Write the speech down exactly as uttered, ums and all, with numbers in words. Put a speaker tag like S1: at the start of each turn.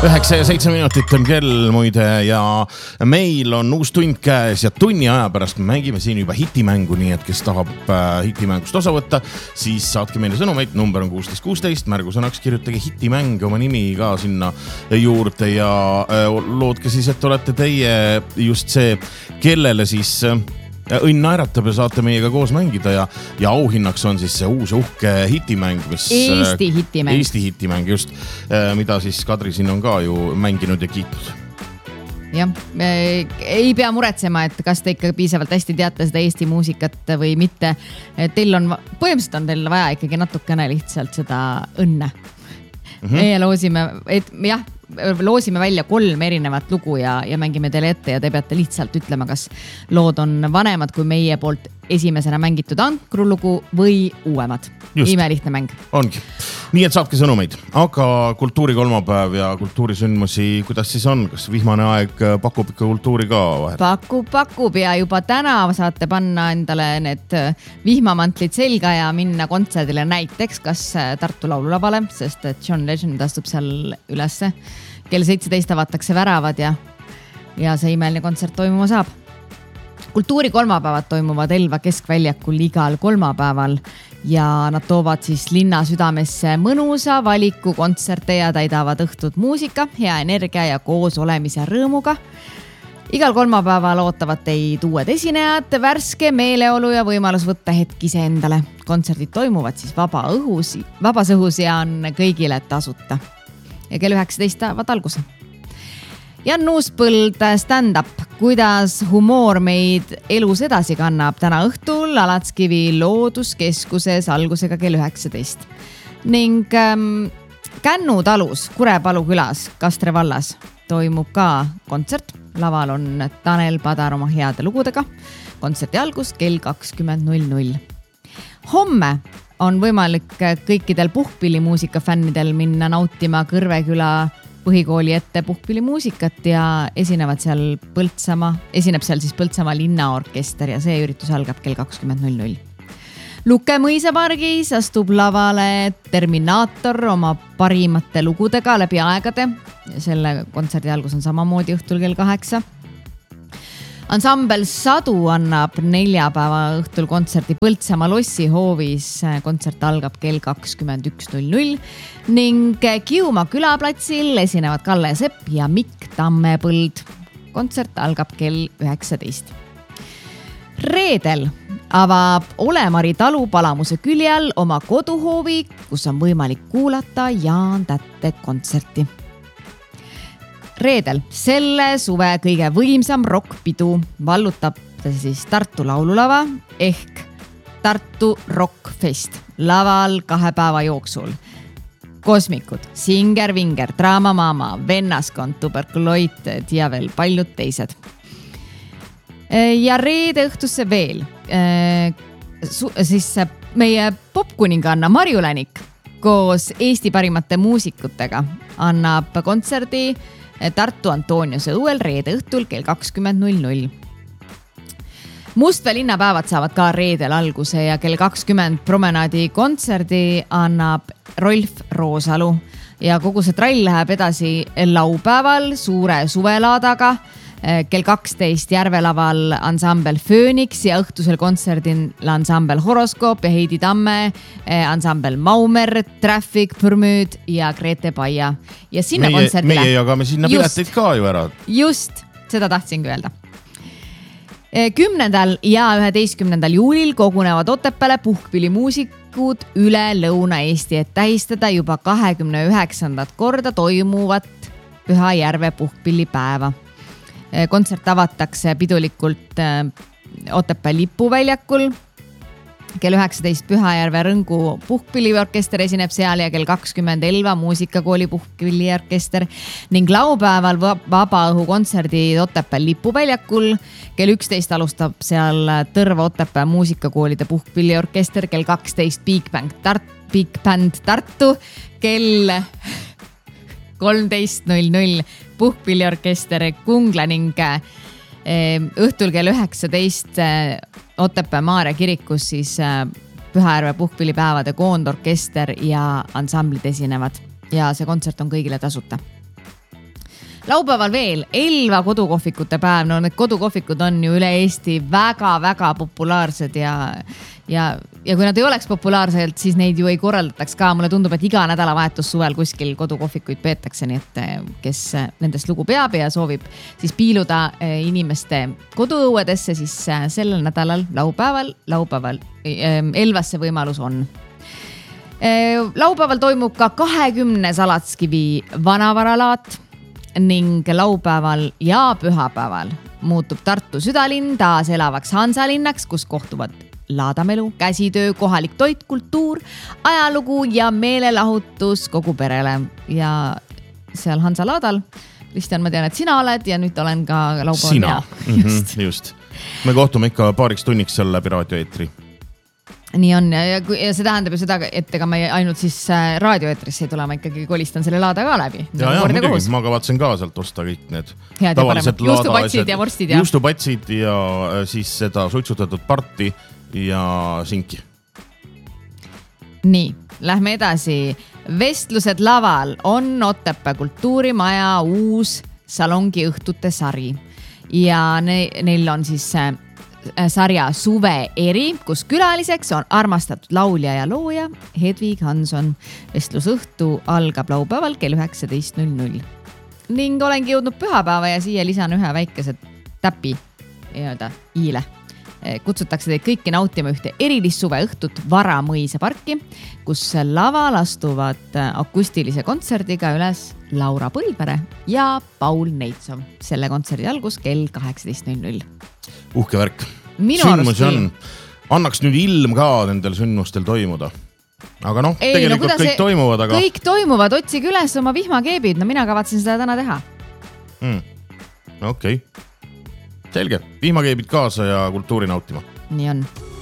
S1: üheksa ja seitse minutit on kell muide ja meil on uus tund käes ja tunni aja pärast me mängime siin juba hitimängu, nii et kes tahab hitimängust osa võtta, siis saatke meile sõnumeid, number on kuusteist kuusteist, märgusõnaks kirjutage hitimäng oma nimi ka sinna juurde ja loodke siis, et olete teie just see, kellele siis õnn naeratab ja saate meiega koos mängida ja, ja auhinnaks on siis see uus uhke hitimäng, mis
S2: Eesti hitimäng.
S1: Eesti hitimäng just, mida siis Kadri siin on ka ju mänginud ja kiitud.
S2: Jah, ei pea muretsema, et kas te ikka piisavalt hästi teate seda Eesti muusikat või mitte. Teil on, põhimõtteliselt on teil vaja ikkagi natukene lihtsalt seda õnne. Mm-hmm. Meie loosime, et jah, loosime välja kolm erinevat lugu ja, ja mängime teile ette ja te peate lihtsalt ütlema, kas lood on vanemad kui meie poolt esimesena mängitud ankrulugu või uuemad. Ime lihtne mäng.
S1: Ongi. Nii et saatke sõnumeid, aga kultuuri kolmapäev ja kultuurisündmusi, kuidas siis on? Kas vihmane aeg pakub ikka kultuuri ka vahel?
S2: Pakub, pakub ja juba täna saate panna endale need vihmamantlid selga ja minna kontserdile näiteks kas Tartu laululavale, sest John Legend astub seal ülesse. Kell seitseteist avatakse väravad ja, ja see imeline kontsert toimuma saab. Kultuuri kolmapäevad toimuvad Elva keskväljakul igal kolmapäeval ja nad toovad siis linna südamesse mõnusa valiku kontserte ja täidavad õhtut muusika, hea energia ja koos olemise rõõmuga. Igal kolmapäeval ootavad teid uued esinejad, värske meeleolu ja võimalus võtta hetk ise endale. Kontserdid toimuvad siis vaba õhus, vabas õhus ja on kõigile tasuta. Ja kell üheksateist taavad alguse. Jan Uuspõld stand-up, kuidas humoor meid elus edasi kannab täna õhtul Alatskivi looduskeskuses algusega kell üheksateist. Ning ähm, Kännu talus Kurepalu külas Kastre vallas toimub ka kontsert. Laval on Tanel Padar oma heade lugudega. Kontserti algus kell kakskümmend null null. Homme on võimalik kõikidel puhkpillimuusika fännidel minna nautima Kõrveküla põhikooli ette puhkpillimuusikat ja esinevad seal Põltsamaa, esineb seal siis Põltsamaa linnaorkester ja see üritus algab kell kakskümmend null null. Luke mõisapargis astub lavale Terminaator oma parimate lugudega läbi aegade. Selle kontserdi algus on samamoodi õhtul kell kaheksa. Ansambel Sadu annab neljapäeva õhtul kontserti Põltsamaa Lossi hoovis. Kontsert algab kell kakskümmend üks null null ning Kiuma külaplatsil esinevad Kalle Sepp ja Mikk Tammepõld. Kontsert algab kell üheksateist. Reedel avab Olemari talu Palamuse küljel oma koduhoovi, kus on võimalik kuulata Jaan Tätte kontserti. Reedel selle suve kõige võimsam rockpidu vallutab siis Tartu laululava ehk Tartu Rockfest laval kahe päeva jooksul. Kosmikud, Singer Vinger, Draama Mama, Vennaskond, Tuberkuloited ja veel paljud teised. Ja reede õhtusse veel siis meie popkuninganna Marjulänik koos Eesti parimate muusikutega annab kontserdi Tartu Antoniuse õuel reede õhtul kell kakskümmend null null. Mustvee linnapäevad saavad ka reedel alguse ja kell kakskümmend promenaadi kontserdi annab Rolf Roosalu ja kogu see trall läheb edasi laupäeval suure suvelaadaga. Kell kaksteist Järvelaval ansambel Phoenix ja õhtusel kontserdil ansambel Horoskoop ja Heidi Tamme, ansambel Maumer, Traffic, Pürmüüd ja Grete Paia. Ja sinna
S1: meie,
S2: kontserdile...
S1: Meie jagame sinna pileteid ka ju ära.
S2: Just, seda tahtsingi öelda. Kümnendal ja üheteistkümnendal juulil kogunevad Otepääle puhkpillimuusikud üle Lõuna-Eesti, et tähistada juba kahekümne üheksandat korda toimuvat Pühajärve puhkpillipäeva. Kontsert avatakse pidulikult Otepää lipuväljakul. Kell üheksateist Pühajärve Rõngu puhkpilliorkester esineb seal ja kell kakskümmend Elva muusikakooli puhkpilliorkester ning laupäeval vabaõhu kontserdi Otepää lipuväljakul. Kell üksteist alustab seal Tõrva Otepää muusikakoolide puhkpilliorkester, kell kaksteist Big Band, Tart, Big Band Tartu, kell kolmteist null null puhkpilliorkester Kungla ning õhtul kell üheksateist Otepää Maarja kirikus siis Pühajärve puhkpillipäevade koondorkester ja ansamblid esinevad ja see kontsert on kõigile tasuta. laupäeval veel Elva kodukohvikute päev. No need kodukohvikud on ju üle Eesti väga-väga populaarsed ja, ja, ja kui nad ei oleks populaarsed, siis neid ju ei korraldataks ka. Mulle tundub, et iga nädalavahetus suvel kuskil kodukohvikuid peetakse, nii et kes nendest lugu peab ja soovib siis piiluda inimeste koduõuedesse, siis sellel nädalal laupäeval, laupäeval Elvasse võimalus on. Laupäeval toimub ka kahekümnes Alatskivi vanavaralaat ning laupäeval ja pühapäeval muutub Tartu südalinn taas elavaks Hansalinnaks, kus kohtuvad laadamelu, käsitöö, kohalik toit, kultuur, ajalugu ja meelelahutus kogu perele. Ja seal Hansa laadal, Kristjan, ma tean, et sina oled ja nüüd olen ka laupäeval.
S1: Sina, just. just. Me kohtume ikka paariks tunniks seal läbi raadioeetri.
S2: Nii on ja, ja see tähendab ju seda, et ega ma ainult siis raadioeetrisse ei tule, ma ikkagi kolistan selle laada ka läbi.
S1: Ja, ja muidugi, ma kavatsen ka sealt osta kõik need
S2: head tavalised juustupatsid ja vorstid ja
S1: juustupatsid ja siis seda suitsutatud parti ja sinki. Nii, lähme edasi. Vestlused laval on Otepää kultuurimaja uus salongi õhtute sari ja ne, neil on siis sarja Suve eri, kus külaliseks on armastatud laulja ja looja Hedvig Hanson. Vestlusõhtu algab laupäeval kell üheksateist null null. Ning olengi jõudnud pühapäeva ja siia lisan ühe väikese täpi nii-öelda iile. Kutsutakse teid kõiki nautima ühte erilist suve õhtut Vara mõisa parki, kus laval astuvad akustilise kontserdiga üles Laura Põldvere ja Paul Neitsov. Selle kontserdi algus kell kaheksateist null null. Uhke värk.
S2: Minu
S1: Sündmusi on. Annaks nüüd ilm ka nendel sündmustel toimuda. Aga noh, Ei, tegelikult no, kõik see, toimuvad. Aga...
S2: Kõik toimuvad, otsige üles oma vihmakeebid. No mina kavatsen seda täna teha.
S1: Hmm. Okei. Okay. Selge. Vihmakeebid kaasa ja kultuuri nautima.
S2: Nii on.